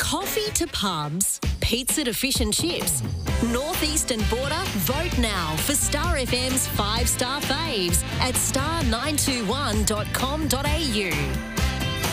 Coffee to pubs, pizza to fish and chips. Northeastern Border, vote now for Star FM's 5-star faves at star921.com.au.